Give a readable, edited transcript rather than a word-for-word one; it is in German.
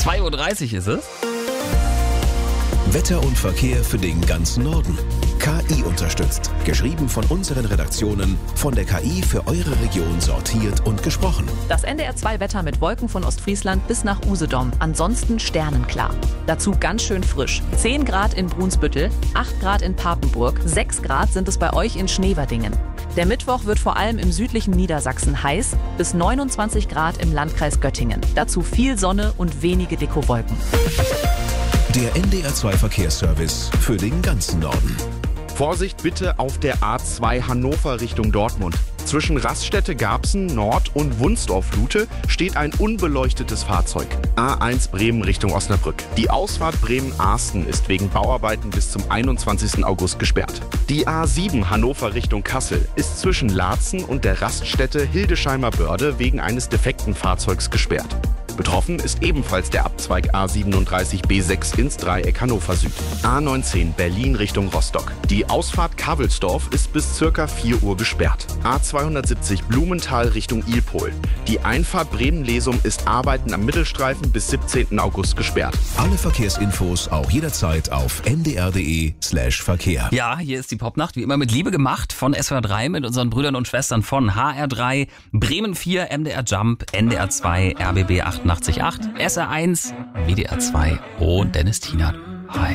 2:30 Uhr ist es. Wetter und Verkehr für den ganzen Norden. KI unterstützt. Geschrieben von unseren Redaktionen, von der KI für eure Region sortiert und gesprochen. Das NDR2-Wetter mit Wolken von Ostfriesland bis nach Usedom. Ansonsten sternenklar. Dazu ganz schön frisch. 10 Grad in Brunsbüttel, 8 Grad in Papenburg, 6 Grad sind es bei euch in Schneverdingen. Der Mittwoch wird vor allem im südlichen Niedersachsen heiß, bis 29 Grad im Landkreis Göttingen. Dazu viel Sonne und wenige Dekowolken. Der NDR2 Verkehrsservice für den ganzen Norden. Vorsicht bitte auf der A2 Hannover Richtung Dortmund. Zwischen Raststätte Garbsen Nord und Wunsdorf-Lute steht ein unbeleuchtetes Fahrzeug. A1 Bremen Richtung Osnabrück. Die Ausfahrt Bremen-Arsten ist wegen Bauarbeiten bis zum 21. August gesperrt. Die A7 Hannover Richtung Kassel ist zwischen Laatzen und der Raststätte Hildesheimer Börde wegen eines defekten Fahrzeugs gesperrt. Betroffen ist ebenfalls der Abzweig A37 B6 ins Dreieck Hannover Süd. A19 Berlin Richtung Rostock. Die Ausfahrt Kavelsdorf ist bis ca. 4 Uhr gesperrt. A270 Blumenthal Richtung Ilpol. Die Einfahrt Bremen-Lesum ist Arbeiten am Mittelstreifen bis 17. August gesperrt. Alle Verkehrsinfos auch jederzeit auf ndr.de/Verkehr. Ja, hier ist die Popnacht, wie immer mit Liebe gemacht von SWR 3 mit unseren Brüdern und Schwestern von HR3, Bremen 4, MDR Jump, NDR 2, RBB 88.8, SR1, WDR 2 und Dennis Tienert.